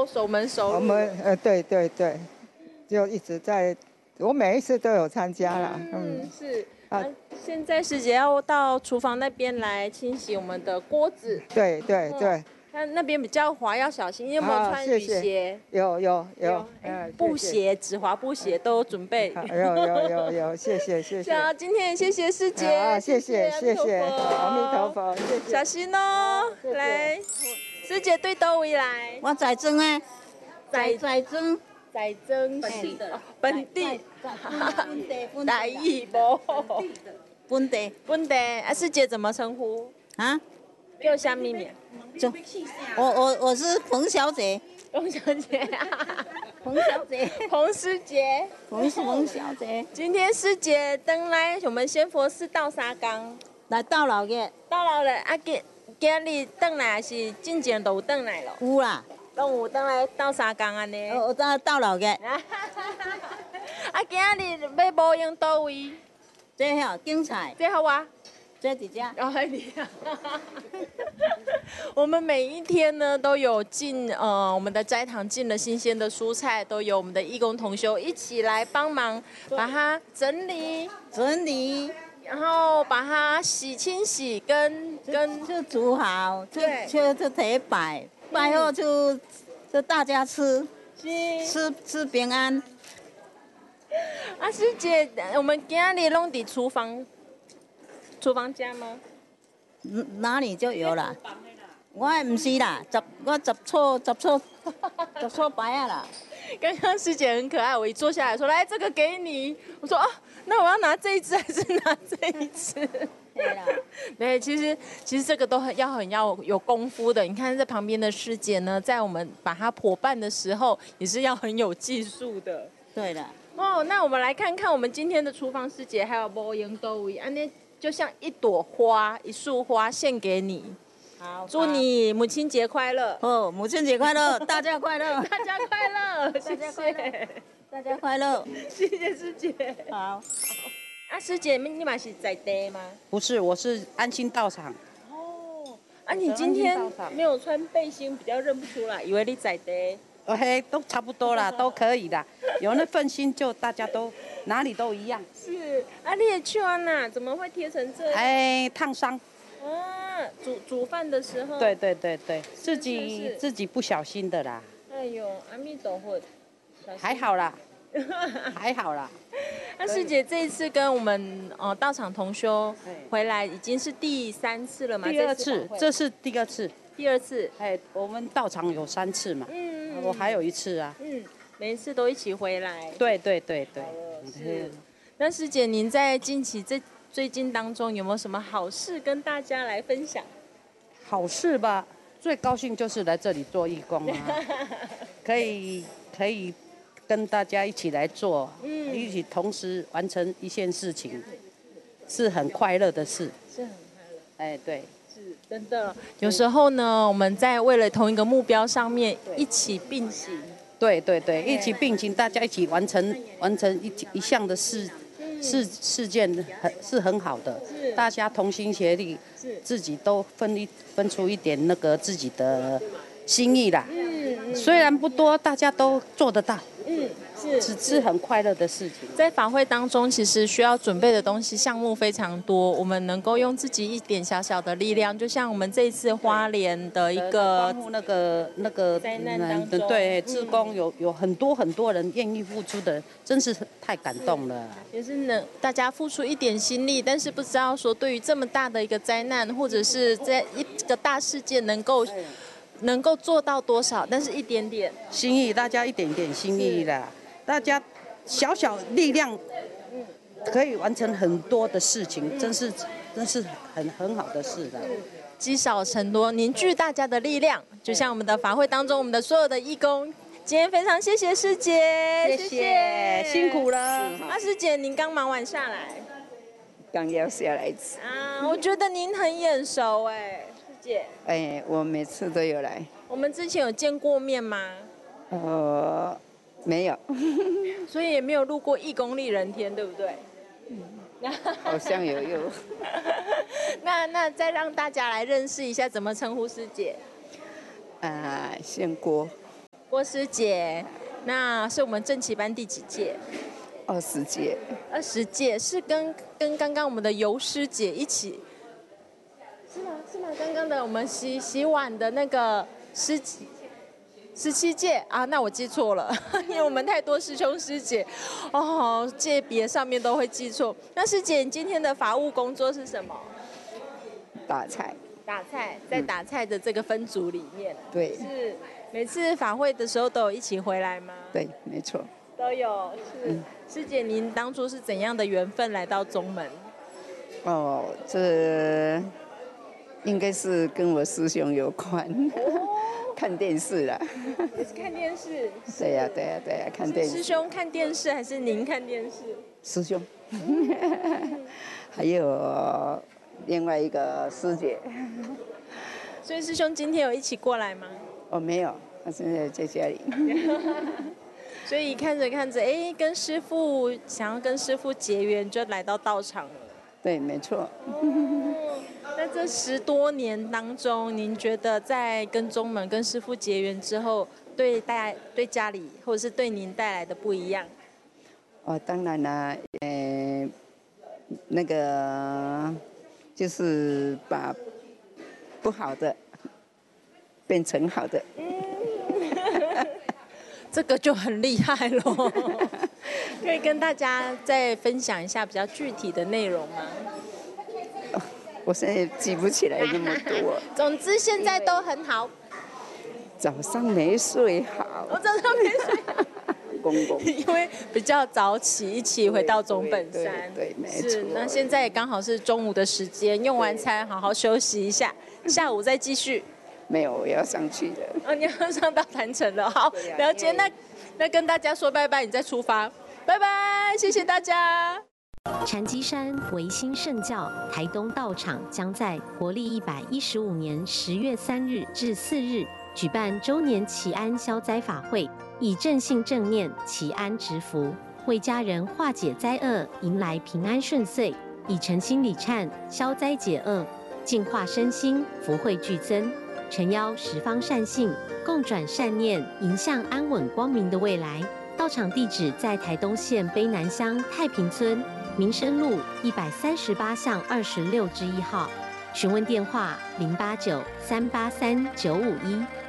都守门守路。 我们对对对，就一直在，我每一次都有参加啦。 是啊。现在师姐要到厨房那边来清洗我们的锅子。 对对对。 那边比较滑，要小心。你有没有穿雨鞋？ 谢谢有。 布鞋、止滑布鞋都有准备。 有，谢谢。 好，今天也谢谢师姐。 谢谢，阿弥陀佛，谢谢。 小心哦，来，师姐对倒位来。 我在庄诶，在庄。 在庄是本地，台语无。 本地。 啊，师姐怎么称呼？ 啊？ 叫什么名？ 我是彭小姐。 彭小姐。 彭小姐。 彭师姐。 彭小姐。 今天师姐登来我们仙佛寺斗三工。 来斗6日。 啊，今日登来是进前都有登来咯？ 有啦。 拢有登来斗三工安尼。 我斗6日。 啊，今日要无用倒位？ 这好精彩。 这好啊。 这几家。 我们每一天呢都有进我们的斋堂进了新鲜的蔬菜，都有我们的义工同修一起来帮忙把它整理，然后把它清洗跟就煮好，就得摆后就大家吃平安。 啊，师姐，我们今日拢伫厨房家吗？ 哪里就有了？我不是啦，我十错摆啊啦。 刚刚师姐很可爱，我一坐下来说：“来，这个给你。”我说：“哦，那我要拿这一只还是拿这一只？” 对啦。 对，其实这个都很要有功夫的。你看这旁边的师姐呢，在我们把它破拌的时候，也是要很有技术的。 对的。 哦，那我们来看看我们今天的厨房师姐还有无用到位，安尼就像一朵花、一束花献给你。 好， 祝你母亲节快乐！ 哦，母亲节快乐，大家快乐， 大家快乐，谢谢， 大家快乐， 谢谢师姐。 好。 啊，师姐，你嘛是在地吗？ 不是，我是安心道场。 哦，啊，你今天没有穿背心，比较认不出来，以为你在地。 嘿，都差不多啦，都可以啦。有那份心，就大家都哪里都一样。 是，啊，你的手哪怎么会贴成这样？ 哎，烫伤。 啊，煮饭的时候。 对，自己不小心的啦。 哎呦，阿弥陀佛。 还好啦。还好啦。 那师姐这一次跟我们道场同修回来，已经是第3次了吗？ 第2次，这是第2次。 第2次。 哎，我们道场有3次嘛。我还有1次啊。 每一次都一起回来。 对。 是。那师姐，您在近期最近当中有没有什么好事跟大家来分享？ 好事吧，最高兴就是来这里做义工啊，可以跟大家一起来做，一起同时完成一件事情，是很快乐的事。 是很快乐。 哎，对。 是真的。有时候呢，我们在为了同一个目标上面一起并行。 对，一起并行，大家一起完成一项的事件，是很好的。大家同心协力，自己都分出一点那个自己的心意啦。虽然不多，大家都做得到。是很快乐的事情。 在法会当中，其实需要准备的东西项目非常多，我们能够用自己一点小小的力量，就像我们这一次花莲的一个那个灾难当中， 对，志工有很多人愿意付出的，真是太感动了。 也是大家付出一点心力，但是不知道说对于这么大的一个灾难，或者是这一个大事件能够做到多少，但是一点点心意，大家一点点心意啦。大家小小力量可以完成很多的事情，真是很好的事了。 积少成多，凝聚大家的力量，就像我们的法会当中，我们的所有的义工，今天非常谢谢师姐， 谢谢，辛苦了。 师姐，您刚忙完下来， 刚要下来一次啊，我觉得您很眼熟哎，师姐。 哎，我每次都有来。 我们之前有见过面吗？ 没有， 所以也没有路过义工利人天，对不对？ 好像有。 那再让大家来认识一下，怎么称呼师姐？ 姓郭。 郭师姐，那是我们正旗班第几届 20届， ？20届，是跟刚刚我们的尤师姐一起，是吗？是吗？刚刚的我们洗碗的那个17届啊，那我记错了，因为我们太多师兄师姐，哦，界别上面都会记错。那师姐，你今天的法务工作是什么？ 打菜。 打菜，在打菜的这个分组里面， 对是每次法会的时候都有一起回来吗？ 对，没错。 都有。是师姐，您当初是怎样的缘分来到宗门？ 哦，这应该是跟我师兄有关。看电视啦。 也是看电视。 对呀，对呀，对呀，看电视。 师兄看电视还是您看电视？ 师兄。还有另外一个师姐。 所以师兄今天有一起过来吗？ 哦，没有，他现在在家里。 所以看着看着，哎，想要跟师父结缘，就来到道场了。 对，没错。 那这10多年当中，您觉得在跟宗门、跟师父结缘之后，对家里或者是对您带来的不一样？ 哦，当然啦，那个就是把不好的变成好的。 这个就很厉害咯。可以跟大家再分享一下比较具体的内容吗？ 我现在记不起来那么多。 总之现在都很好。 早上没睡好。 我早上没睡好。 公公。 因为比较早起，一起回到宗本山。 对，没错。 是，那现在也刚好是中午的时间，用完餐好好休息一下，下午再继续。 没有，我要上去的。 哦，你要上到坛城了，好，了解。那跟大家说拜拜，你再出发，拜拜，谢谢大家。 禅机山维新圣教台东道场将在国历115年10月3日至4日举办周年祈安消灾法会，以正信正念祈安植福，为家人化解灾厄，迎来平安顺遂，以诚心礼忏消灾解厄，净化身心，福慧俱增。诚邀十方善信共转善念，迎向安稳光明的未来。道场地址在台东县卑南乡太平村民生路138巷26之1号，询问电话089-383-951。